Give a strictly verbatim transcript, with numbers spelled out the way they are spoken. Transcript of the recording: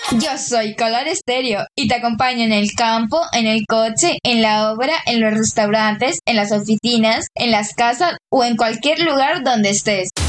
Yo soy Color Estéreo y te acompaño en el campo, en el coche, en la obra, en los restaurantes, en las oficinas, en las casas o en cualquier lugar donde estés.